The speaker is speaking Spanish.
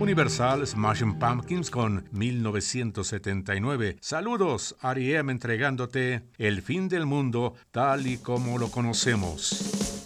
Universal Smashing Pumpkins con 1979. Saludos, R.E.M. entregándote El fin del mundo tal y como lo conocemos.